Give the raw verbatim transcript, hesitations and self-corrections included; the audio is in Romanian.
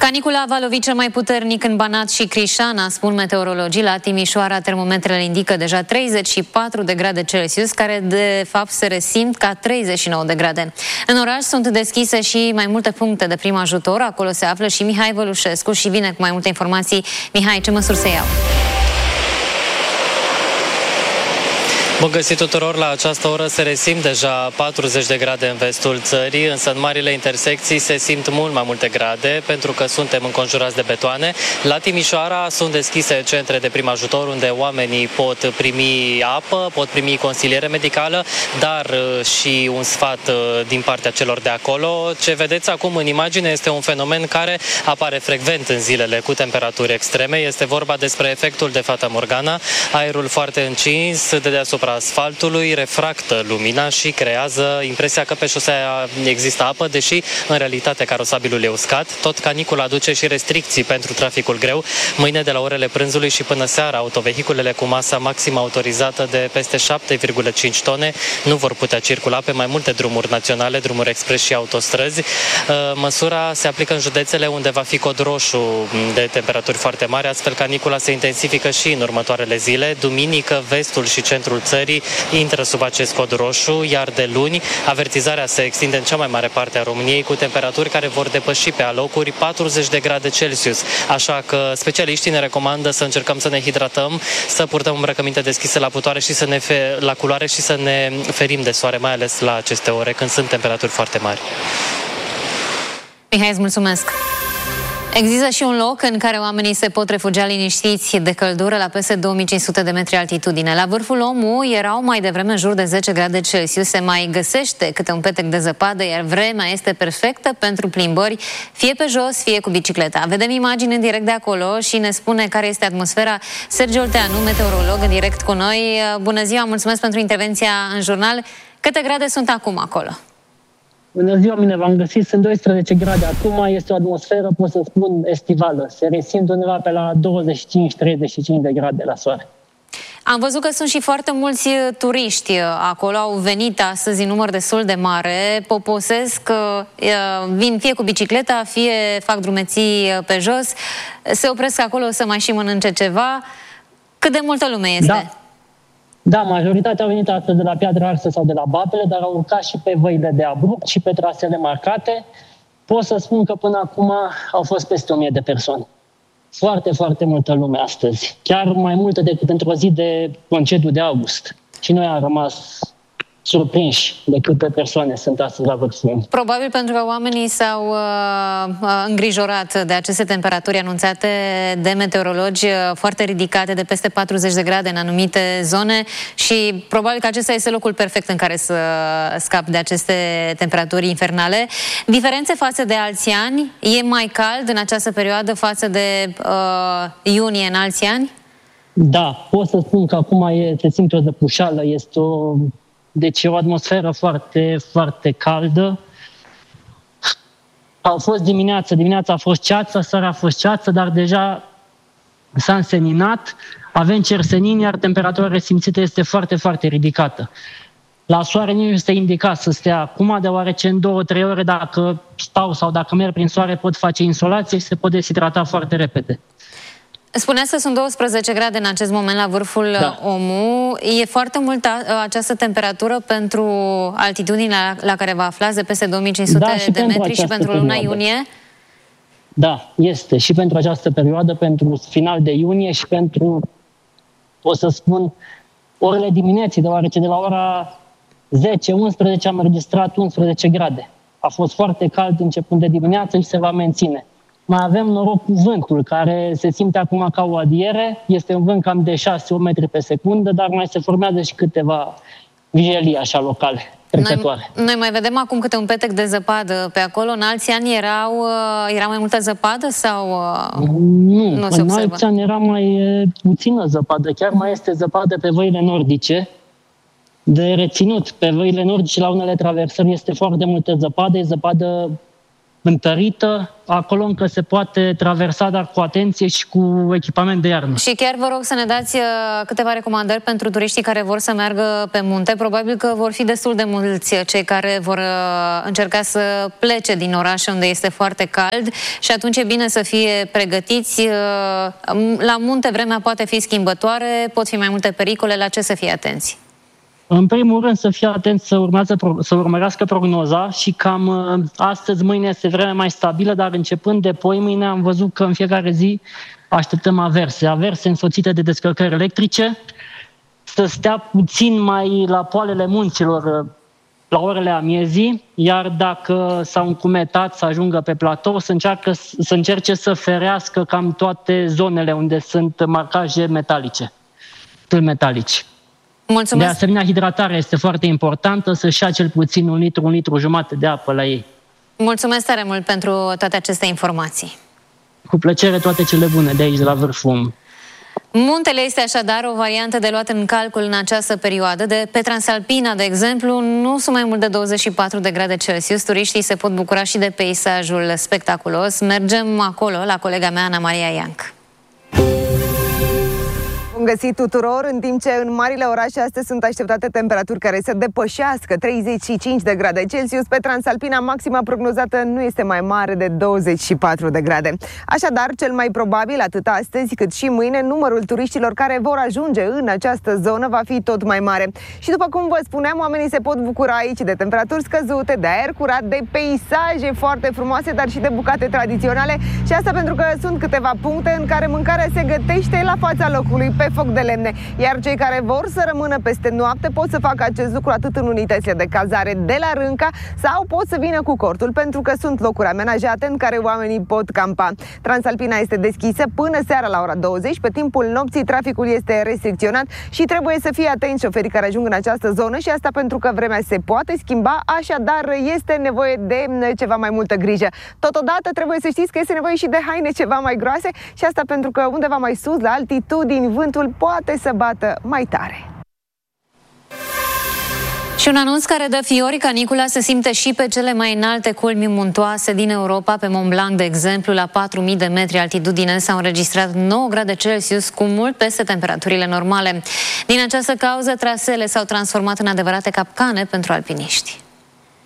Canicula va lovi cel mai puternic în Banat și Crișana, spun meteorologii. La Timișoara termometrele indică deja treizeci și patru de grade Celsius, care de fapt se resimt ca treizeci și nouă de grade. În oraș sunt deschise și mai multe puncte de prim ajutor. Acolo se află și Mihai Vălușescu și vine cu mai multe informații. Mihai, ce măsuri se iau? Bun găsit tuturor, la această oră se resimt deja patruzeci de grade în vestul țării, însă în marile intersecții se simt mult mai multe grade, pentru că suntem înconjurați de betoane. La Timișoara sunt deschise centre de prim ajutor, unde oamenii pot primi apă, pot primi consiliere medicală, dar și un sfat din partea celor de acolo. Ce vedeți acum în imagine este un fenomen care apare frecvent în zilele cu temperaturi extreme. Este vorba despre efectul de Fata Morgana, aerul foarte încins de deasupra asfaltului refractă lumina și creează impresia că pe șosea există apă, deși în realitate carosabilul e uscat. Tot canicula aduce și restricții pentru traficul greu. Mâine de la orele prânzului și până seara, autovehiculele cu masa maximă autorizată de peste șapte virgulă cinci tone nu vor putea circula pe mai multe drumuri naționale, drumuri expres și autostrăzi. Măsura se aplică în județele unde va fi cod roșu de temperaturi foarte mari, astfel canicula se intensifică și în următoarele zile. Duminică, vestul și centrul țării intră sub acest cod roșu, iar de luni avertizarea se extinde în cea mai mare parte a României, cu temperaturi care vor depăși pe alocuri patruzeci de grade Celsius. Așa că specialiștii ne recomandă să încercăm să ne hidratăm, să purtăm îmbrăcăminte deschise la putoare și să ne fe- la culoare și să ne ferim de soare, mai ales la aceste ore când sunt temperaturi foarte mari. Mihai, îți mulțumesc! Există și un loc în care oamenii se pot refugia liniștiți de căldură, la peste două mii cinci sute de metri altitudine. La vârful Omu erau mai devreme în jur de zece grade Celsius. Se mai găsește câte un petec de zăpadă, iar vremea este perfectă pentru plimbări, fie pe jos, fie cu bicicleta. Vedem imagini în direct de acolo și ne spune care este atmosfera Sergiu Olteanu, meteorolog, în direct cu noi. Bună ziua, mulțumesc pentru intervenția în jurnal. Câte grade sunt acum acolo? Bună ziua, mine v-am găsit, sunt doisprezece grade. Acum este o atmosferă, pot să spun, estivală. Se resimt undeva pe la douăzeci și cinci treizeci și cinci de grade la soare. Am văzut că sunt și foarte mulți turiști acolo, au venit astăzi în număr destul de mare, poposesc, vin fie cu bicicleta, fie fac drumeții pe jos, se opresc acolo să mai și mănânce ceva. Cât de multă lume este? Da. Da, majoritatea au venit astăzi de la Piatra Arsă sau de la Batele, dar au urcat și pe văile de abrupt și pe trasele marcate. Pot să spun că până acum au fost peste o mie de persoane. Foarte, foarte multă lume astăzi. Chiar mai multă decât într-o zi de concediu de august. Și noi am rămas surprinși de câte persoane sunt astăzi la vârful. Probabil pentru că oamenii s-au uh, îngrijorat de aceste temperaturi anunțate de meteorologi foarte ridicate, de peste patruzeci de grade în anumite zone, și probabil că acesta este locul perfect în care să scapi de aceste temperaturi infernale. Diferențe față de alți ani? E mai cald în această perioadă față de uh, iunie în alți ani? Da, pot să spun că acum e, se simte o zăpușală, este o Deci e o atmosferă foarte, foarte caldă. A fost dimineața, dimineața a fost ceață, seara a fost ceață, dar deja s-a înseninat, avem cersenin, iar temperatura resimțită este foarte, foarte ridicată. La soare nici nu se indica să stea acum, deoarece în două trei ore, dacă stau sau dacă merg prin soare, pot face insolație și se pot deshidrata foarte repede. Spuneați că sunt douăsprezece grade în acest moment la vârful da. Omu. E foarte multă această temperatură pentru altitudinea la, la care vă aflați, de peste două mii cinci sute da, de metri, și pentru luna perioadă. iunie? Da, este. Și pentru această perioadă, pentru final de iunie și pentru, o să spun, orele dimineții, deoarece de la ora zece unsprezece am înregistrat unsprezece grade. A fost foarte cald începând de dimineață și se va menține. Mai avem noroc cu vântul, care se simte acum ca o adiere. Este un vânt cam de șase opt metri pe secundă, dar mai se formează și câteva vijelii așa locale, trecătoare. Noi, noi mai vedem acum câte un petec de zăpadă pe acolo. În alți ani erau, era mai multă zăpadă sau nu? Nu se în observă? alți ani era mai puțină zăpadă. Chiar mai este zăpadă pe văile nordice. De reținut, pe văile nordice, la unele traversări este foarte multă zăpadă. E zăpadă întărită, acolo încă se poate traversa, dar cu atenție și cu echipament de iarnă. Și chiar vă rog să ne dați câteva recomandări pentru turiștii care vor să meargă pe munte. Probabil că vor fi destul de mulți cei care vor încerca să plece din oraș unde este foarte cald și atunci e bine să fie pregătiți. La munte vremea poate fi schimbătoare, pot fi mai multe pericole, la ce să fie atenți? În primul rând să fie atent să, urmează, să urmărească prognoza și cam astăzi, mâine este vreme mai stabilă, dar începând de poi mâine am văzut că în fiecare zi așteptăm averse. Averse însoțite de descărcări electrice, să stea puțin mai la poalele munților la orele amiezii, iar dacă s-au încumetat să ajungă pe platou, să, încearcă, să încerce să ferească cam toate zonele unde sunt marcaje metalice, tâlpi metalici. Mulțumesc. De asemenea, hidratarea este foarte importantă, să-și ia cel puțin un litru, un litru jumate de apă la ei. Mulțumesc tare mult pentru toate aceste informații. Cu plăcere, toate cele bune de aici, de la Vârful. Muntele este așadar o variantă de luat în calcul în această perioadă. De pe Transalpina, de exemplu, nu sunt mai mult de douăzeci și patru de grade Celsius. Turiștii se pot bucura și de peisajul spectaculos. Mergem acolo, la colega mea, Ana Maria Ianc. Bun găsit tuturor, în timp ce în marile orașe astăzi sunt așteptate temperaturi care să depășească treizeci și cinci de grade Celsius, pe Transalpina maxima prognozată nu este mai mare de douăzeci și patru de grade. Așadar, cel mai probabil, atât astăzi cât și mâine, numărul turiștilor care vor ajunge în această zonă va fi tot mai mare. Și după cum vă spuneam, oamenii se pot bucura aici de temperaturi scăzute, de aer curat, de peisaje foarte frumoase, dar și de bucate tradiționale. Și asta pentru că sunt câteva puncte în care mâncarea se gătește la fața locului, pe foc de lemne, iar cei care vor să rămână peste noapte pot să facă acest lucru atât în unitățile de cazare de la Rânca sau pot să vină cu cortul, pentru că sunt locuri amenajate în care oamenii pot campa. Transalpina este deschisă până seara la ora douăzeci, pe timpul nopții traficul este restricționat și trebuie să fie atenți șoferii care ajung în această zonă, și asta pentru că vremea se poate schimba, așadar este nevoie de ceva mai multă grijă. Totodată trebuie să știți că este nevoie și de haine ceva mai groase, și asta pentru că undeva mai sus, la altitudini, vântul poate să bată mai tare. Și un anunț care dă fiori, canicula se simte și pe cele mai înalte culmi muntoase din Europa. Pe Mont Blanc, de exemplu, la patru mii de metri altitudine s-au înregistrat nouă grade Celsius, cu mult peste temperaturile normale. Din această cauză, traseele s-au transformat în adevărate capcane pentru alpiniști.